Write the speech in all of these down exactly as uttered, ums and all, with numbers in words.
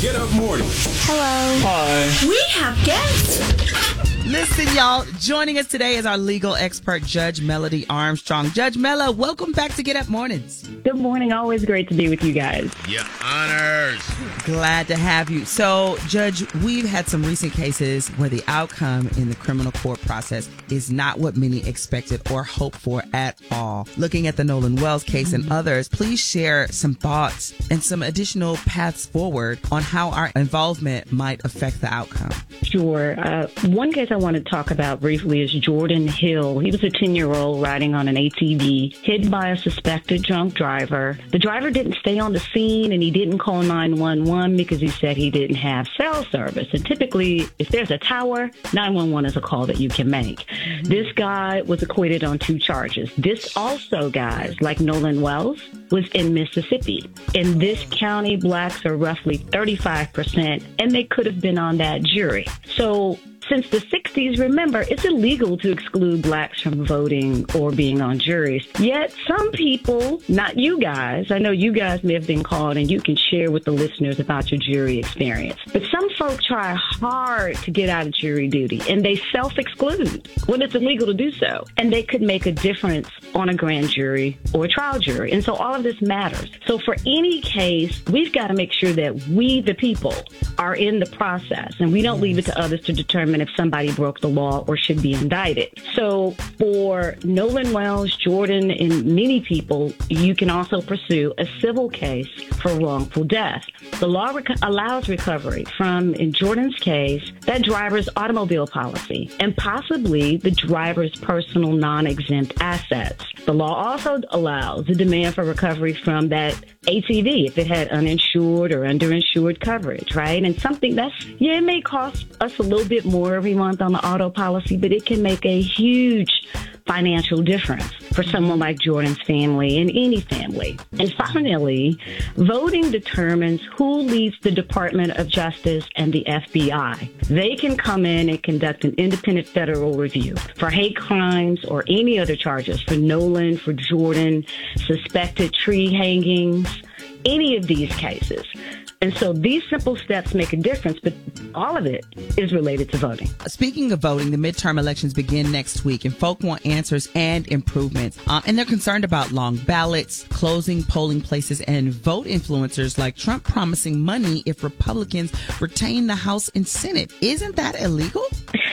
Get Up Morning. Hello. Hi. We have guests. Listen, y'all, joining us today is our legal expert, Judge Melody Armstrong. Judge Mela, welcome back to Get Up Mornings. Good morning. Always great to be with you guys. Your honors. Glad to have you. So, Judge, we've had some recent cases where the outcome in the criminal court process is not what many expected or hoped for at all. Looking at the Nolan Wells case and others, please share some thoughts and some additional paths forward on how our involvement might affect the outcome. Sure. Uh, one case I want to talk about briefly is Jordan Hill. He was a ten-year-old riding on an A T V, hit by a suspected drunk driver. The driver didn't stay on the scene, and he didn't call nine one one because he said he didn't have cell service. And typically, if there's a tower, nine one one is a call that you can make. Mm-hmm. This guy was acquitted on two charges. This also, guys, like Nolan Wells, was in Mississippi. In this county, blacks are roughly thirty-five percent, and they could have been on that jury. So since the sixties, remember, it's illegal to exclude blacks from voting or being on juries. Yet some people, not you guys, I know you guys may have been called and you can share with the listeners about your jury experience, but some folks try hard to get out of jury duty and they self-exclude when it's illegal to do so. And they could make a difference on a grand jury or a trial jury. And so all of this matters. So for any case, we've got to make sure that we, the people, are in the process and we don't leave it to others to determine if somebody broke the law or should be indicted. So for Nolan Wells, Jordan, and many people, you can also pursue a civil case for wrongful death. The law rec- allows recovery from, in Jordan's case, that driver's automobile policy and possibly the driver's personal non-exempt assets. The law also allows the demand for recovery from that A T V if it had uninsured or underinsured coverage, right? And something that's, yeah, it may cost us a little bit more every month on the auto policy, but it can make a huge financial difference for someone like Jordan's family and any family. And finally, voting determines who leads the Department of Justice and the F B I. They can come in and conduct an independent federal review for hate crimes or any other charges for Nolan, for Jordan, suspected tree hangings, any of these cases. And so these simple steps make a difference, but all of it is related to voting. Speaking of voting, the midterm elections begin next week, and folk want answers and improvements. Um, and they're concerned about long ballots, closing polling places, and vote influencers like Trump promising money if Republicans retain the House and Senate. Isn't that illegal?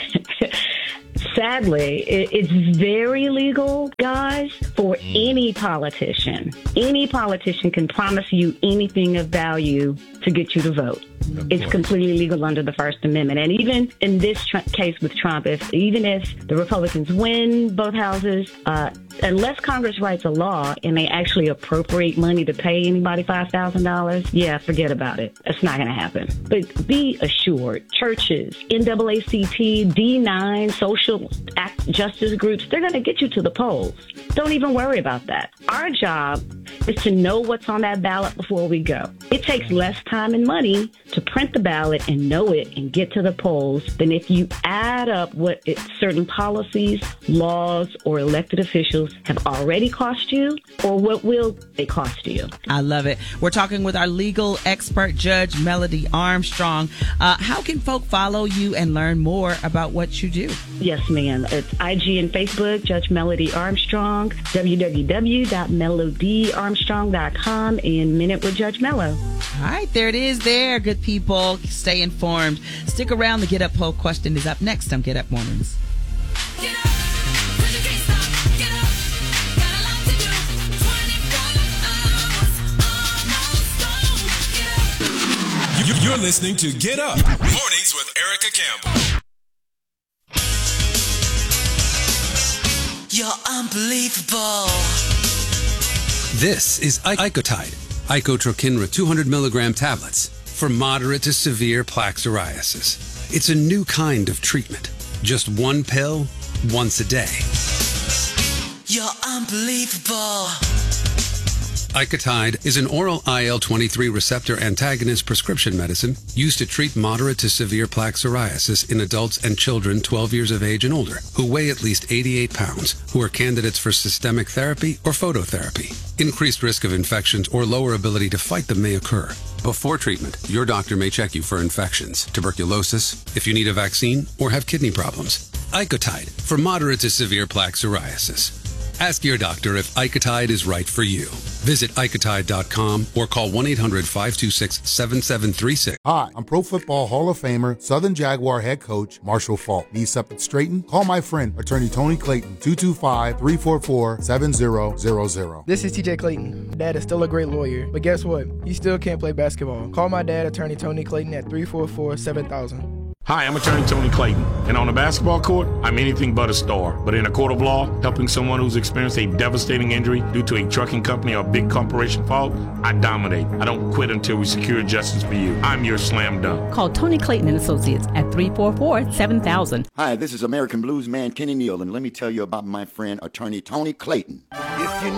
Sadly, it's very legal, guys, for any politician. Any politician can promise you anything of value to get you to vote. It's completely legal under the First Amendment. And even in this tr- case with Trump, if even if the Republicans win both houses, uh, unless Congress writes a law and they actually appropriate money to pay anybody five thousand dollars, yeah, forget about it. It's not going to happen. But be assured, churches, N double A C P, D nine, social act justice groups, they're going to get you to the polls. Don't even worry about that. Our job is to know what's on that ballot before we go. It takes less time and money to print the ballot and know it and get to the polls than if you add up what it, certain policies, laws, or elected officials have already cost you or what will they cost you. I love it. We're talking with our legal expert, Judge Melody Armstrong. Uh, how can folk follow you and learn more about what you do? Yes, ma'am. It's I G and Facebook, Judge Melody Armstrong, w w w dot melody armstrong dot com, and Minute with Judge Mello. All right, there it is there, good people. Stay informed. Stick around. The Get Up poll question is up next on Get Up Mornings. Get up, 'cause you can't stop. Get up, got a lot to do. twenty-four hours, almost gone. Get up. You- You're listening to Get Up Mornings with Erica Campbell. You're unbelievable. This is Icotide, Icotrokinra two hundred milligram tablets for moderate to severe plaque psoriasis. It's a new kind of treatment. Just one pill, once a day. You're unbelievable. Icotide is an oral I L twenty-three receptor antagonist prescription medicine used to treat moderate to severe plaque psoriasis in adults and children twelve years of age and older who weigh at least eighty-eight pounds, who are candidates for systemic therapy or phototherapy. Increased risk of infections or lower ability to fight them may occur. Before treatment, your doctor may check you for infections, tuberculosis, if you need a vaccine, or have kidney problems. Icotide for moderate to severe plaque psoriasis. Ask your doctor if Icotide is right for you. Visit Icotide dot com or call one eight hundred, five two six, seven seven three six. Hi, I'm Pro Football Hall of Famer, Southern Jaguar head coach, Marshall Falk. Need something straightened? Call my friend, attorney Tony Clayton, two two five, three four four, seven zero zero zero. This is T J Clayton. Dad is still a great lawyer, but guess what? He still can't play basketball. Call my dad, attorney Tony Clayton, at three four four, seven thousand. Hi, I'm attorney Tony Clayton, and on the basketball court, I'm anything but a star. But in a court of law, helping someone who's experienced a devastating injury due to a trucking company or big corporation fault, I dominate. I don't quit until we secure justice for you. I'm your slam dunk. Call Tony Clayton and Associates at three four four, seven thousand. Hi, this is American blues man Kenny Neal, and let me tell you about my friend, attorney Tony Clayton. If you